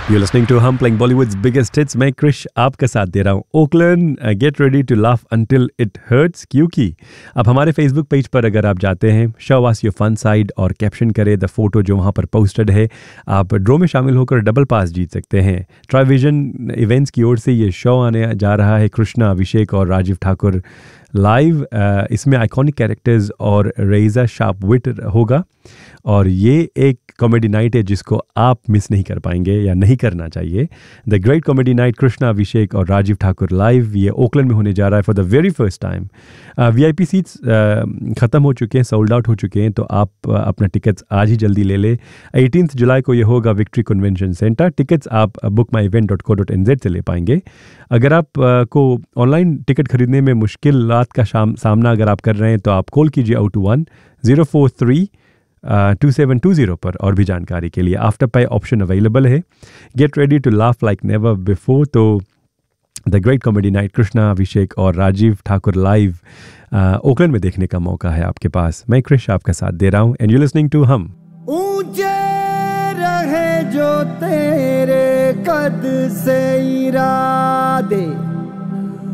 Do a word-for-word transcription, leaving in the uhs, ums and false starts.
You're listening to Hum playing Bollywood's biggest hits. मैं क्रिश आपका साथ दे रहा हूँ. Oakland, get ready to laugh until it hurts, क्योंकि अब हमारे फेसबुक पेज पर अगर आप जाते हैं, show us your fun side और कैप्शन करें द फोटो जो वहाँ पर पोस्टेड है, आप ड्रॉ में शामिल होकर डबल पास जीत सकते हैं. ट्राइविजन इवेंट्स की ओर से ये शो आने जा रहा है. कृष्णा, अभिषेक और राजीव ठाकुर लाइव. इसमें आइकॉनिक कैरेक्टर्स और रेजा शार्प विट होगा और ये एक कॉमेडी नाइट है जिसको आप मिस नहीं कर पाएंगे या नहीं करना चाहिए. The great comedy night Krishna, अभिषेक और राजीव ठाकुर लाइव, ये ओकलैंड में होने जा रहा है for the very first time. VIP seats ख़त्म हो चुके हैं, सोल्ड आउट हो चुके हैं, तो आप uh, अपना टिकट्स आज ही जल्दी ले लें. एटीन्थ जुलाई को ये होगा विक्ट्री कन्वेंशन सेंटर. टिकट्स आप बुक माई event dot co dot N Z से ले पाएंगे. अगर आप uh, को ऑनलाइन टिकट खरीदने में मुश्किलात का शाम, सामना अगर आप कर रहे हैं तो आप कॉल कीजिए out to one zero four three to seven to zero पर और भी जानकारी के लिए. आफ्टर पे ऑप्शन अवेलेबल है. Get ready to laugh like never before. तो the great comedy night Krishna, अभिषेक और राजीव ठाकुर लाइव ओकलैंड में देखने का मौका है आपके पास. मैं क्रिश आपका साथ दे रहा हूँ एंड यू लिसनिंग टू हम. ऊंचे रहे जो तेरे कद से इरादे,